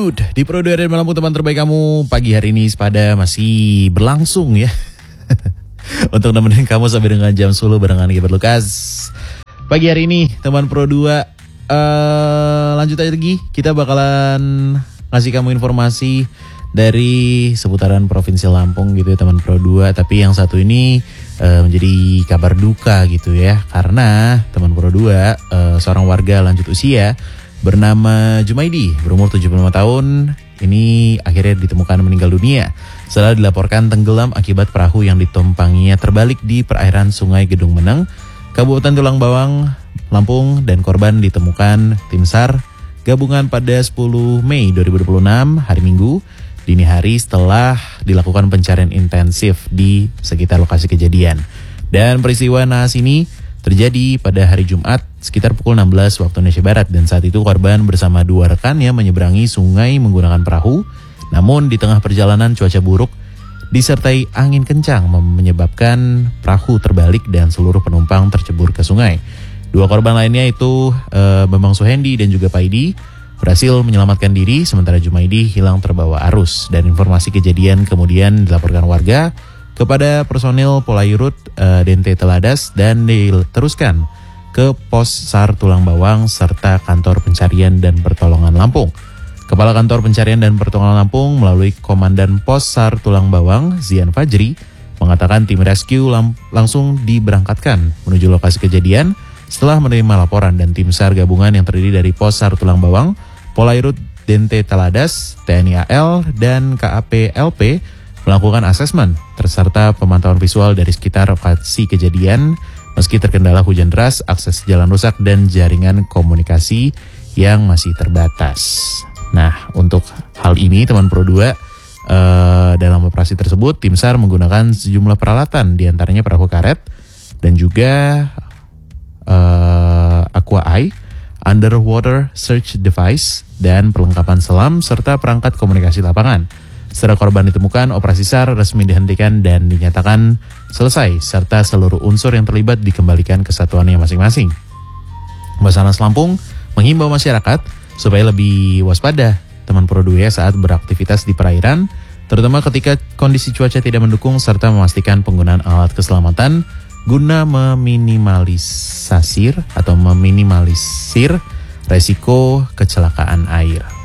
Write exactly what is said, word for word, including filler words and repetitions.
Good, di Pro dua dan Malam teman terbaik kamu pagi hari ini sepada masih berlangsung ya. Untuk nemenin kamu sampai dengan jam sepuluh barengan Gilbert Lucas. Pagi hari ini teman Pro dua uh, lanjut aja lagi. Kita bakalan ngasih kamu informasi dari seputaran Provinsi Lampung gitu ya teman Pro dua. Tapi yang satu ini uh, menjadi kabar duka gitu ya. Karena teman Pro dua uh, seorang warga lanjut usia bernama Jumaidi berumur tujuh puluh lima tahun ini akhirnya ditemukan meninggal dunia setelah dilaporkan tenggelam akibat perahu yang ditumpanginya terbalik di perairan Sungai Gedung Meneng, Kabupaten Tulang Bawang, Lampung, dan korban ditemukan tim SAR gabungan pada sepuluh Mei dua ribu dua puluh enam hari Minggu dini hari setelah dilakukan pencarian intensif di sekitar lokasi kejadian. Dan peristiwa naas ini terjadi pada hari Jumat sekitar pukul enam belas waktu Indonesia Barat, dan saat itu korban bersama dua rekannya menyeberangi sungai menggunakan perahu. Namun di tengah perjalanan cuaca buruk disertai angin kencang menyebabkan perahu terbalik dan seluruh penumpang tercebur ke sungai. Dua korban lainnya itu e, Bambang Suhendi dan juga Paidi berhasil menyelamatkan diri, sementara Jumaidi hilang terbawa arus. Dan informasi kejadian kemudian dilaporkan warga kepada personil Polairut uh, D N T Teladas dan diteruskan ke Pos SAR Tulang Bawang serta Kantor Pencarian dan Pertolongan Lampung. Kepala Kantor Pencarian dan Pertolongan Lampung melalui Komandan Pos SAR Tulang Bawang Zian Fajri mengatakan tim rescue lam- langsung diberangkatkan menuju lokasi kejadian setelah menerima laporan, dan tim SAR gabungan yang terdiri dari Pos SAR Tulang Bawang, Polairut D N T Teladas, T N I A L, dan K A P L P melakukan asesmen serta pemantauan visual dari sekitar lokasi kejadian meski terkendala hujan deras, akses jalan rusak, dan jaringan komunikasi yang masih terbatas. Nah, untuk hal ini teman Pro dua eh, dalam operasi tersebut tim SAR menggunakan sejumlah peralatan, diantaranya perahu karet dan juga eh, Aqua Eye, underwater search device, dan perlengkapan selam serta perangkat komunikasi lapangan. Setelah korban ditemukan, operasi SAR resmi dihentikan dan dinyatakan selesai, serta seluruh unsur yang terlibat dikembalikan ke satuannya masing-masing. Basarnas Lampung menghimbau masyarakat supaya lebih waspada teman Pro dua saat beraktivitas di perairan, terutama ketika kondisi cuaca tidak mendukung, serta memastikan penggunaan alat keselamatan guna meminimalisir atau meminimalisir resiko kecelakaan air.